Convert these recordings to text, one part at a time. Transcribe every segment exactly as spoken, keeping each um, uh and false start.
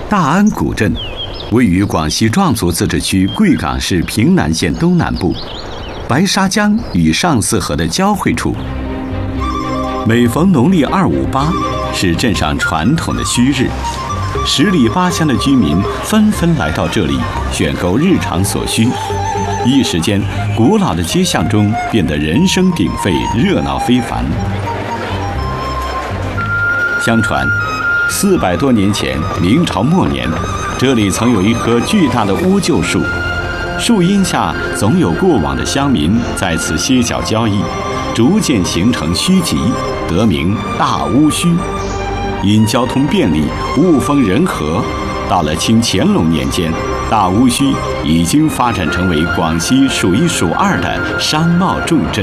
大安古镇位于广西壮族自治区贵港市平南县东南部，白沙江与上泗河的交汇处。每逢农历二五八，是镇上传统的虚日，十里八乡的居民纷纷来到这里选购日常所需。一时间，古老的街巷中变得人声鼎沸，热闹非凡。相传，四百多年前，明朝末年，这里曾有一棵巨大的乌桕树，树荫下总有过往的乡民在此歇脚交易，逐渐形成墟集，得名大乌墟。因交通便利，物风人和，到了清乾隆年间，大乌墟已经发展成为广西数一数二的商贸重镇。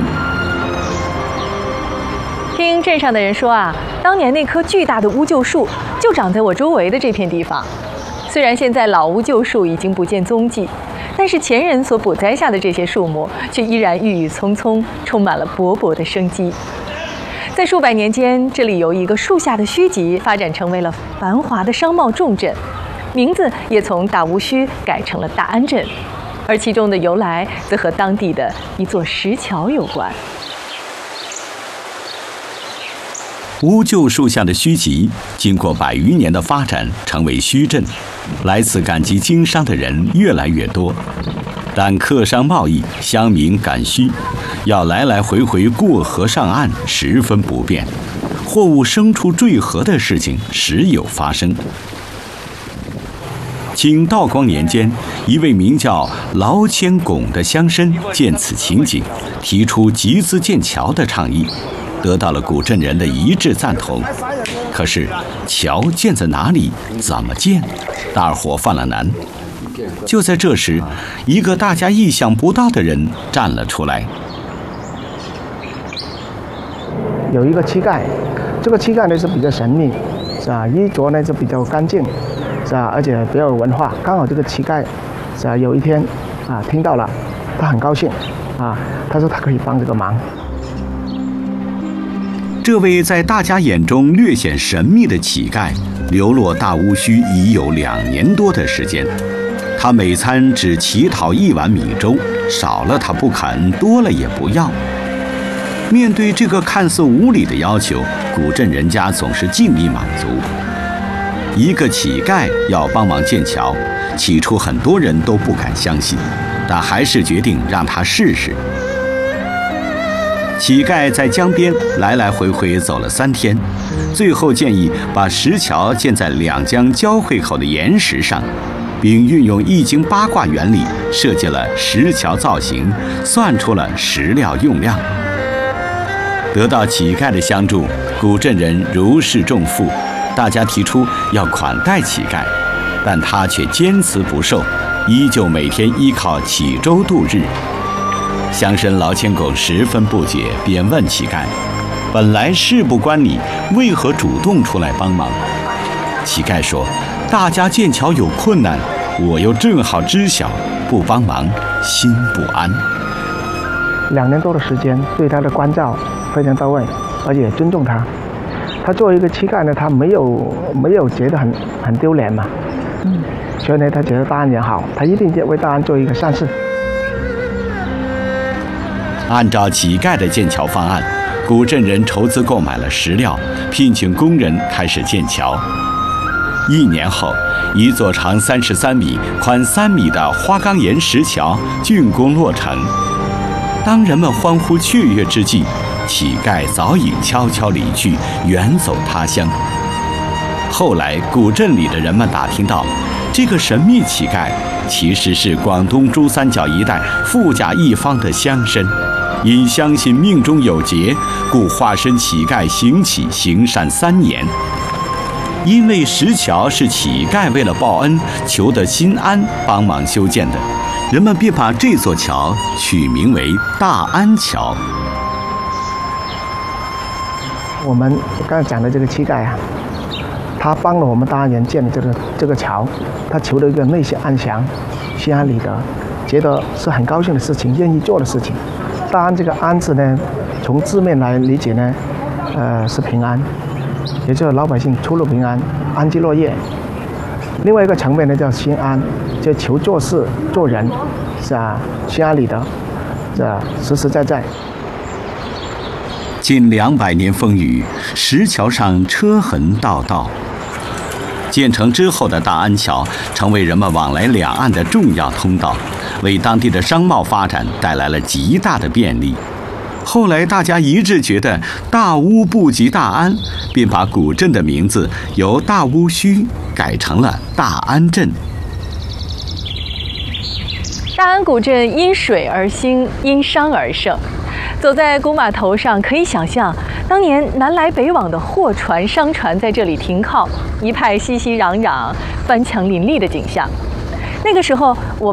听镇上的人说啊，当年那棵巨大的乌桕树就长在我周围的这片地方。虽然现在老乌桕树已经不见踪迹，但是前人所补栽下的这些树木却依然郁郁葱葱，充满了勃勃的生机。在数百年间，这里由一个树下的墟集发展成为了繁华的商贸重镇，名字也从大乌墟改成了大安镇，而其中的由来则和当地的一座石桥有关。 乌桕树下的墟集经过百余年的发展，成为墟镇，来此赶集经商的人越来越多。但客商贸易、乡民赶墟，要来来回回过河上岸，十分不便，货物生出坠河的事情时有发生。清道光年间，一位名叫劳谦拱的乡绅见此情景，提出集资建桥的倡议，得到了古镇人的一致赞同。可是桥建在哪里，怎么建，大伙犯了难。就在这时，一个大家意想不到的人站了出来。 有一个乞丐，这个乞丐呢是比较神秘，是吧？衣着呢就比较干净，是吧？而且比较有文化。刚好这个乞丐，是吧？有一天啊听到了，他很高兴，啊，他说他可以帮这个忙。 这位在大家眼中略显神秘的乞丐，流落大乌墟已有两年多的时间。他每餐只乞讨一碗米粥，少了他不肯，多了也不要。面对这个看似无理的要求，古镇人家总是尽力满足。一个乞丐要帮忙建桥，起初很多人都不敢相信，但还是决定让他试试。乞丐在江边来来回回走了三天，最后建议把石桥建在两江交汇口的岩石上，并运用易经八卦原理设计了石桥造型，算出了石料用量。得到乞丐的相助，古镇人如释重负，大家提出要款待乞丐，但他却坚持不受，依旧每天依靠乞粥度日。乡绅劳谦拱十分不解，便问乞丐：“本来事不关你，为何主动出来帮忙？”乞丐说：“大家建桥有困难，我又正好知晓，不帮忙心不安。” 两年多的时间，对他的关照非常到位，而且尊重他。他作为一个乞丐呢，他没有没有觉得很很丢脸嘛，嗯，所以呢，他觉得大安也好，他一定为大安做一个善事。 按照乞丐的建桥方案，古镇人筹资购买了石料，聘请工人开始建桥。一年后，一座长三十三米、宽三米的花岗岩石桥竣工落成。当人们欢呼雀跃之际，乞丐早已悄悄离去，远走他乡。后来，古镇里的人们打听到，这个神秘乞丐其实是广东珠三角一带富甲一方的乡绅。因相信命中有劫，故化身乞丐行乞行善三年。因为石桥是乞丐为了报恩求得心安帮忙修建的，人们便把这座桥取名为大安桥。 我们刚才讲的这个乞丐啊，他帮了我们大安人建的这个这个桥，他求了一个内心安详、心安理得，觉得是很高兴的事情，愿意做的事情。大安这个安字呢，从字面来理解呢，呃是平安，也就是老百姓出入平安，安居乐业。 另外一个层面呢叫心安，就求做事做人，是啊，心安理得，是啊，实实在在。 近两百年风雨，石桥上车痕道道。建成之后的大安桥成为人们往来两岸的重要通道，为当地的商贸发展带来了极大的便利。后来大家一致觉得大巫不及大安，便把古镇的名字由大巫墟改成了大安镇。 大安古镇因水而兴，因商而盛。走在古码头上，可以想象当年南来北往的货船、商船在这里停靠，一派熙熙攘攘、帆墙林立的景象。那个时候，我